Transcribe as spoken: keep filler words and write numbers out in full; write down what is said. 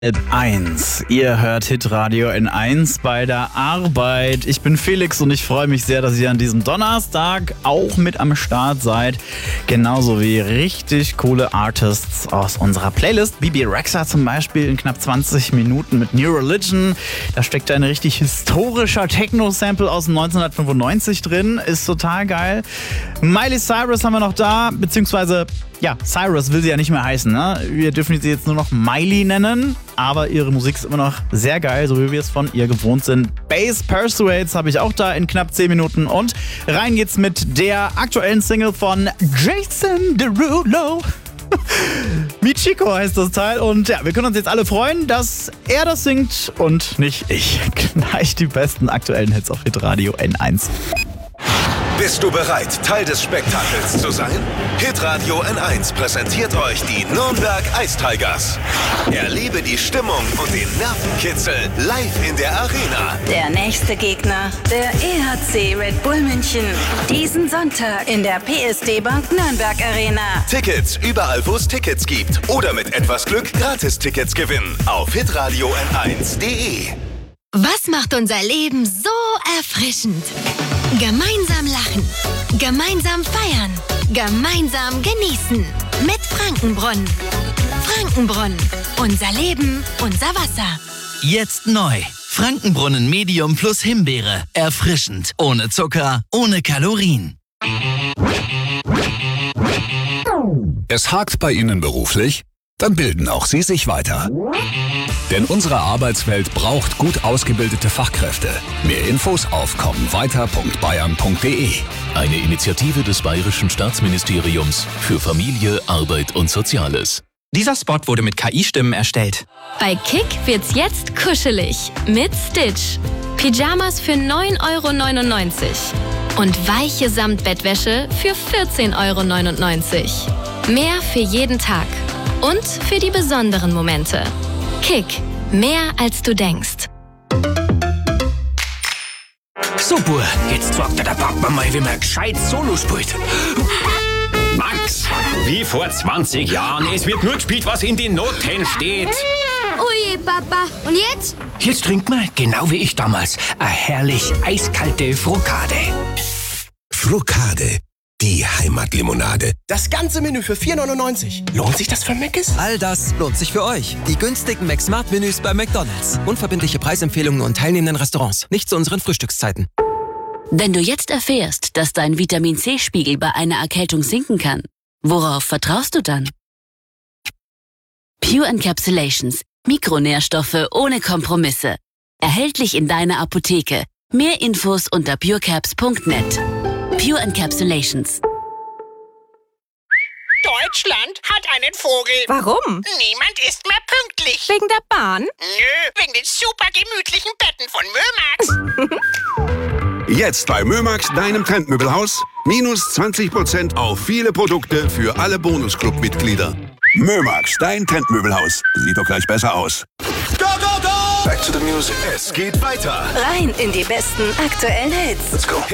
N eins. Ihr hört Hitradio N eins bei der Arbeit. Ich bin Felix und ich freue mich sehr, dass ihr an diesem Donnerstag auch mit am Start seid. Genauso wie richtig coole Artists aus unserer Playlist. Bebe Rexha zum Beispiel in knapp zwanzig Minuten mit New Religion. Da steckt ein richtig historischer Techno-Sample aus neunzehnhundertfünfundneunzig drin. Ist total geil. Miley Cyrus haben wir noch da, beziehungsweise ja, Cyrus will sie ja nicht mehr heißen, ne? Wir dürfen sie jetzt nur noch Miley nennen, aber ihre Musik ist immer noch sehr geil, so wie wir es von ihr gewohnt sind. Bass Persuades habe ich auch da in knapp zehn Minuten und rein geht's mit der aktuellen Single von Jason Derulo. Michiko heißt das Teil und ja, wir können uns jetzt alle freuen, dass er das singt und nicht ich. Gleich die besten aktuellen Hits auf Hitradio N eins. Bist du bereit, Teil des Spektakels zu sein? Hitradio N eins präsentiert euch die Nürnberg Ice Tigers. Erlebe die Stimmung und den Nervenkitzel live in der Arena. Der nächste Gegner, der E H C Red Bull München. Diesen Sonntag in der P S D Bank Nürnberg Arena. Tickets überall, wo es Tickets gibt. Oder mit etwas Glück Gratis-Tickets gewinnen auf hitradio n eins punkt de. Was macht unser Leben so erfrischend? Gemeinsam lachen, gemeinsam feiern, gemeinsam genießen. Mit Frankenbrunnen. Frankenbrunnen. Unser Leben, unser Wasser. Jetzt neu. Frankenbrunnen Medium plus Himbeere. Erfrischend. Ohne Zucker, ohne Kalorien. Es hakt bei Ihnen beruflich? Dann bilden auch Sie sich weiter. Denn unsere Arbeitswelt braucht gut ausgebildete Fachkräfte. Mehr Infos auf kommweiter punkt bayern punkt de. Eine Initiative des Bayerischen Staatsministeriums für Familie, Arbeit und Soziales. Dieser Spot wurde mit K I-Stimmen erstellt. Bei Kick wird's jetzt kuschelig mit Stitch. Pyjamas für neun Euro neunundneunzig und weiche Samtbettwäsche für vierzehn Euro neunundneunzig. Mehr für jeden Tag und für die besonderen Momente. Kick. Mehr als du denkst. Super, jetzt sagt der Papa mal, wie man gescheit Solo spielt. Max, wie vor zwanzig Jahren, es wird nur gespielt, was in den Noten steht. Oje, Papa. Und jetzt? Jetzt trinkt man, genau wie ich damals, eine herrlich eiskalte Frokade. Frokade, die Heimatlimonade. Das ganze Menü für vier neunundneunzig. Lohnt sich das für Mc's? All das lohnt sich für euch. Die günstigen McSmart-Menüs bei McDonald's. Unverbindliche Preisempfehlungen und teilnehmenden Restaurants. Nicht zu unseren Frühstückszeiten. Wenn du jetzt erfährst, dass dein Vitamin-C-Spiegel bei einer Erkältung sinken kann, worauf vertraust du dann? Pure Encapsulations. Mikronährstoffe ohne Kompromisse. Erhältlich in deiner Apotheke. Mehr Infos unter purecaps punkt net. Pure Encapsulations. Deutschland hat einen Vogel. Warum? Niemand ist mehr pünktlich. Wegen der Bahn? Nö, wegen den super gemütlichen Betten von Mömax. Jetzt bei Mömax, deinem Trendmöbelhaus, minus zwanzig Prozent auf viele Produkte für alle Bonusclub-Mitglieder. Mömax, dein Trendmöbelhaus. Sieht doch gleich besser aus. Go, go, go! Back to the music. Es geht weiter. Rein in die besten aktuellen Hits. Let's go.